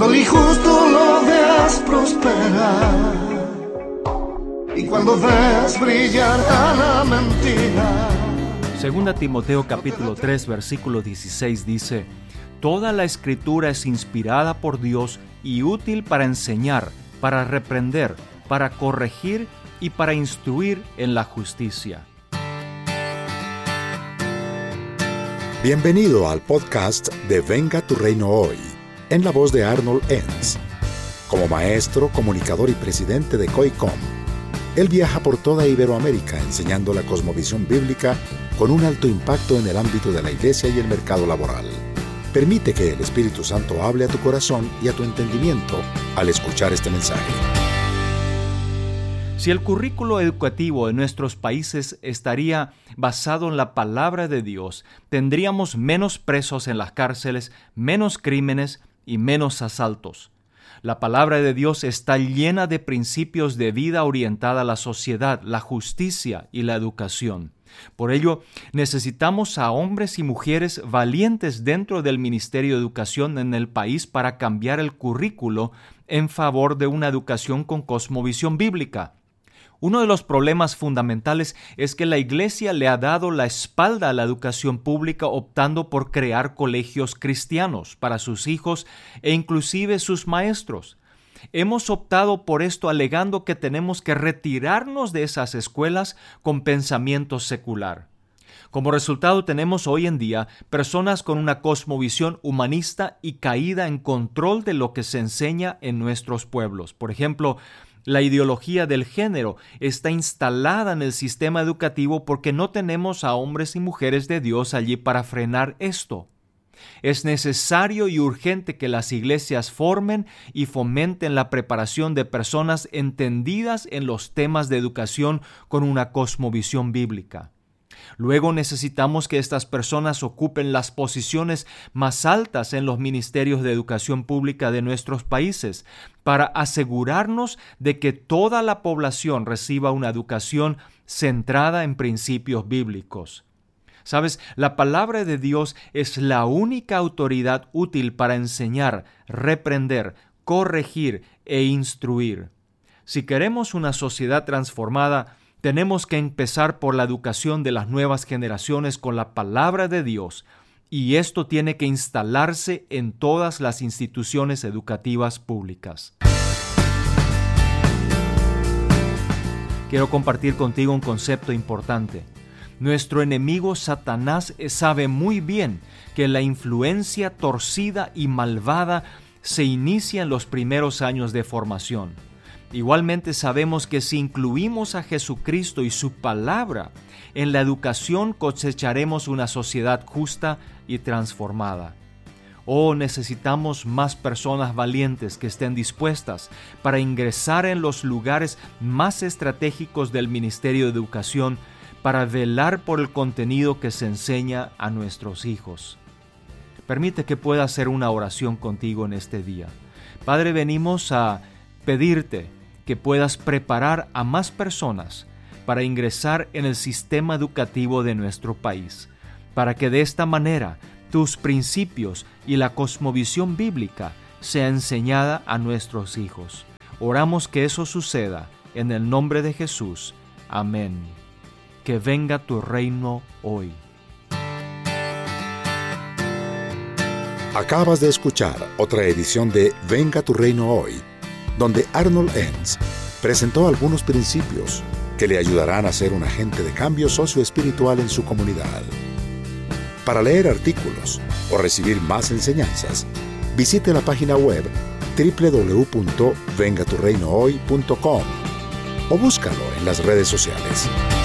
al injusto lo veas prosperar, y cuando ves brillar a la mentira. Segunda Timoteo capítulo 3 versículo 16 dice: Toda la Escritura es inspirada por Dios y útil para enseñar, para reprender, para corregir y para instruir en la justicia. Bienvenido al podcast de Venga tu Reino Hoy, en la voz de Arnold Enns. Como maestro, comunicador y presidente de COICOM, él viaja por toda Iberoamérica enseñando la cosmovisión bíblica con un alto impacto en el ámbito de la iglesia y el mercado laboral. Permite que el Espíritu Santo hable a tu corazón y a tu entendimiento al escuchar este mensaje. Si el currículo educativo de nuestros países estaría basado en la palabra de Dios, tendríamos menos presos en las cárceles, menos crímenes y menos asaltos. La palabra de Dios está llena de principios de vida orientada a la sociedad, la justicia y la educación. Por ello, necesitamos a hombres y mujeres valientes dentro del Ministerio de Educación en el país para cambiar el currículo en favor de una educación con cosmovisión bíblica. Uno de los problemas fundamentales es que la Iglesia le ha dado la espalda a la educación pública optando por crear colegios cristianos para sus hijos e inclusive sus maestros. Hemos optado por esto alegando que tenemos que retirarnos de esas escuelas con pensamiento secular. Como resultado tenemos hoy en día personas con una cosmovisión humanista y caída en control de lo que se enseña en nuestros pueblos. Por ejemplo, la ideología del género está instalada en el sistema educativo porque no tenemos a hombres y mujeres de Dios allí para frenar esto. Es necesario y urgente que las iglesias formen y fomenten la preparación de personas entendidas en los temas de educación con una cosmovisión bíblica. Luego necesitamos que estas personas ocupen las posiciones más altas en los ministerios de educación pública de nuestros países para asegurarnos de que toda la población reciba una educación centrada en principios bíblicos. ¿Sabes? La palabra de Dios es la única autoridad útil para enseñar, reprender, corregir e instruir. Si queremos una sociedad transformada, tenemos que empezar por la educación de las nuevas generaciones con la palabra de Dios, y esto tiene que instalarse en todas las instituciones educativas públicas. Quiero compartir contigo un concepto importante. Nuestro enemigo Satanás sabe muy bien que la influencia torcida y malvada se inicia en los primeros años de formación. Igualmente sabemos que si incluimos a Jesucristo y su palabra en la educación, cosecharemos una sociedad justa y transformada. Necesitamos más personas valientes que estén dispuestas para ingresar en los lugares más estratégicos del Ministerio de Educación para velar por el contenido que se enseña a nuestros hijos. Permite que pueda hacer una oración contigo en este día. Padre, venimos a pedirte que puedas preparar a más personas para ingresar en el sistema educativo de nuestro país, para que de esta manera tus principios y la cosmovisión bíblica sea enseñada a nuestros hijos. Oramos que eso suceda en el nombre de Jesús. Amén. Que venga tu reino hoy. Acabas de escuchar otra edición de Venga tu Reino Hoy, donde Arnold Enns presentó algunos principios que le ayudarán a ser un agente de cambio socioespiritual en su comunidad. Para leer artículos o recibir más enseñanzas, visite la página web www.vengaturreinohoy.com o búscalo en las redes sociales.